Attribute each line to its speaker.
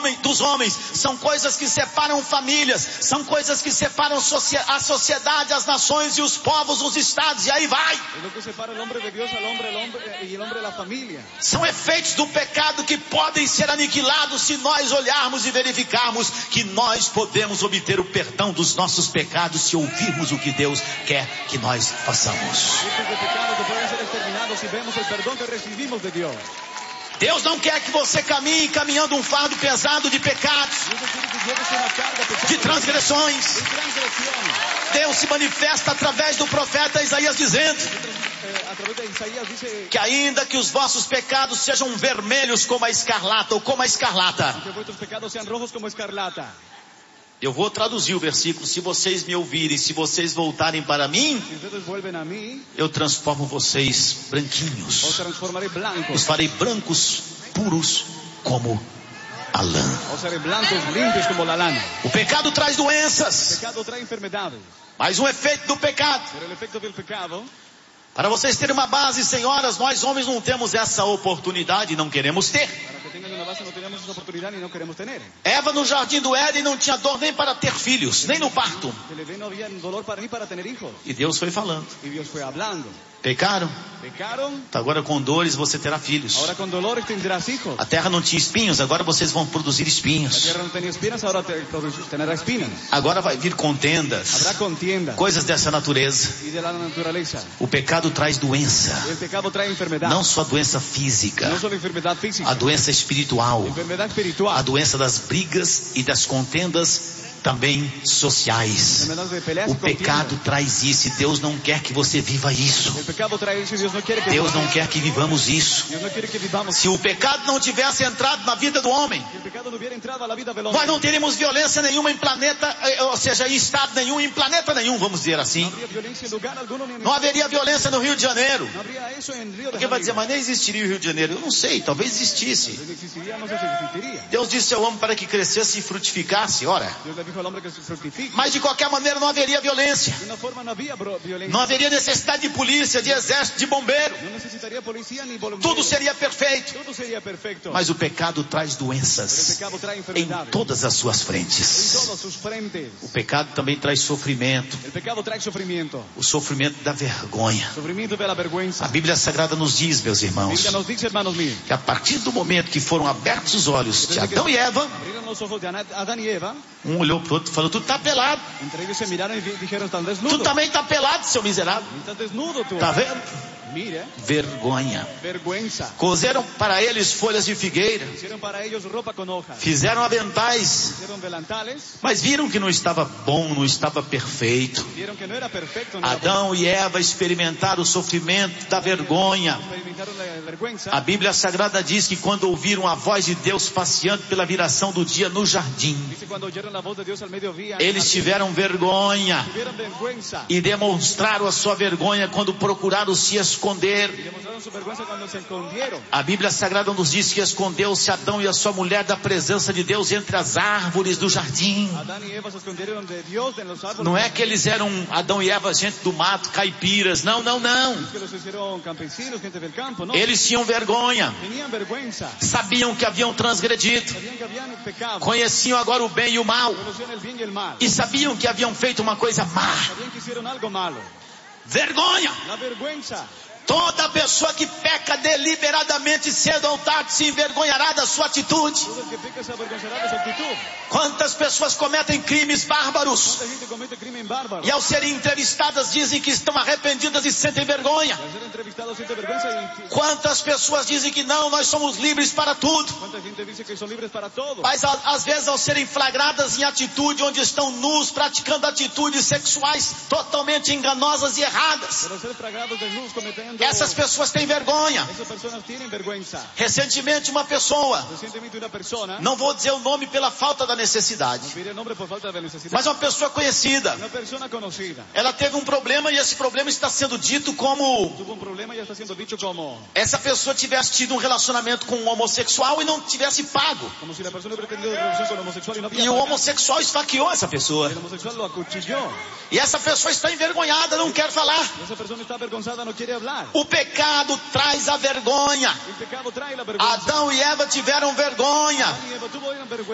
Speaker 1: dos homens, são coisas que separam famílias, são coisas que separam a sociedade, as nações e os povos, os estados, e aí vai. São efeitos do pecado que podem ser aniquilados se nós olharmos e verificarmos que nós podemos obter o perdão dos nossos pecados se ouvirmos o que Deus quer que nós façamos. Deus não quer que você caminhe caminhando um fardo pesado de pecados, de transgressões. Deus se manifesta através do profeta Isaías dizendo que ainda que os vossos pecados sejam vermelhos como a escarlata, ou como a escarlata. Eu vou traduzir o versículo. Se vocês me ouvirem, se vocês voltarem para mim, eu transformo vocês branquinhos. Os farei brancos, puros como a lã. O pecado traz doenças. Mais um efeito do pecado. Para vocês terem uma base, senhoras, nós homens não temos essa oportunidade e não queremos ter. Eva no jardim do Éden não tinha dor nem para ter filhos, nem no parto. E Deus foi falando. Pecaram? Agora com dores você terá filhos. A terra não tinha espinhos, agora vocês vão produzir espinhos. Agora vai vir contendas, coisas dessa natureza. O pecado traz doença. Não só a doença física, a doença espiritual, a doença das brigas e das contendas também sociais. O pecado traz isso e Deus não quer que você viva isso. Deus não quer que vivamos isso. Se o pecado não tivesse entrado na vida do homem, nós não teríamos violência nenhuma em planeta, ou seja, em estado nenhum, em planeta nenhum, vamos dizer assim. Não haveria violência no Rio de Janeiro. Porque vai dizer, mas nem existiria o Rio de Janeiro. Eu não sei, talvez existisse. Deus disse ao homem para que crescesse e frutificasse. Ora, mas de qualquer maneira não haveria violência. Não haveria necessidade de polícia, de exército, de bombeiro. Tudo seria perfeito. Mas o pecado traz doenças em todas as suas frentes. O pecado também traz sofrimento. O sofrimento da vergonha. A Bíblia Sagrada nos diz, meus irmãos, que a partir do momento que foram abertos os olhos de Adão e Eva, um olhou para o outro e falou, tu está pelado. Tu também está pelado, seu miserável. Está vendo? Vergonha. Cozeram para eles folhas de figueira, fizeram aventais, mas viram que não estava bom, não estava perfeito. Adão e Eva experimentaram o sofrimento da vergonha. A Bíblia Sagrada diz que quando ouviram a voz de Deus passeando pela viração do dia no jardim, eles tiveram vergonha e demonstraram a sua vergonha quando procuraram se esconder. A Bíblia Sagrada nos diz que escondeu-se Adão e a sua mulher da presença de Deus entre as árvores do jardim. Não é que eles eram Adão e Eva, gente do mato, caipiras. Não. Eles tinham vergonha. Sabiam que haviam transgredido. Conheciam agora o bem e o mal. E sabiam que haviam feito uma coisa má. Vergonha. Toda pessoa que peca deliberadamente, cedo ou tarde, se envergonhará da sua atitude. Quantas pessoas cometem crimes bárbaros e ao serem entrevistadas dizem que estão arrependidas e sentem vergonha. Quantas pessoas dizem que não, nós somos livres para tudo. Mas às vezes ao serem flagradas em atitude onde estão nus, praticando atitudes sexuais totalmente enganosas e erradas, essas pessoas têm vergonha. Recentemente uma pessoa, não vou dizer o nome pela falta da necessidade, mas uma pessoa conhecida, ela teve um problema e esse problema está sendo dito como essa pessoa tivesse tido um relacionamento com um homossexual e não tivesse pago. E o homossexual esfaqueou essa pessoa. E essa pessoa está envergonhada, não quer falar. O pecado traz a vergonha. Adão e Eva tiveram vergonha.